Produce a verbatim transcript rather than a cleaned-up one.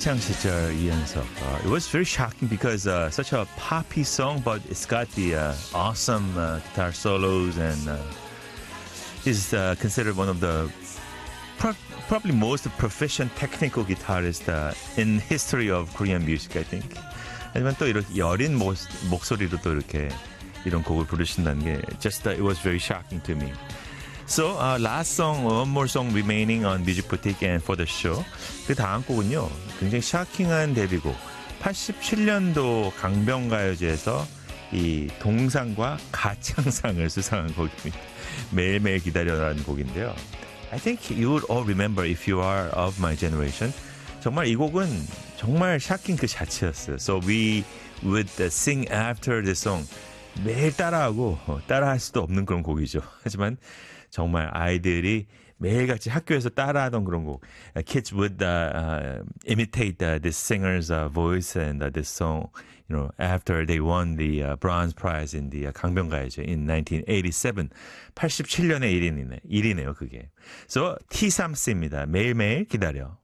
학창 시절 이연석. Uh, it was very shocking because uh, such a poppy song, but it's got the uh, awesome uh, guitar solos and uh, is uh, considered one of the pro- probably most proficient technical guitarist uh, in history of Korean music, I think. 하지만 또 이렇게 여린 목, 목소리로 또 이렇게 이런 곡을 부르신다는 게 just uh, it was very shocking to me. So, uh, last song, one more song remaining on Music Boutique and for the show. 그 다음 곡은요, 굉장히 샤킹한 데뷔곡. 팔십칠 년도 강변가요제에서 이 동상과 가창상을 수상한 곡입니다. 매일매일 기다려라는 곡인데요. I think you would all remember if you are of my generation. 정말 이 곡은 정말 샤킹 그 자체였어요. So we would sing after the song. 매일 따라하고 따라할 수도 없는 그런 곡이죠. 하지만 정말 아이들이 매일같이 학교에서 따라하던 그런 곡. Kids would uh, uh, imitate uh, this singer's uh, voice and uh, this song, you know, after they won the uh, bronze prize in the uh, 강변가요제 in nineteen eighty-seven. 팔십칠 년의 일이네, 일이네요, 그게. So, 티삼씨입니다. 매일매일 기다려.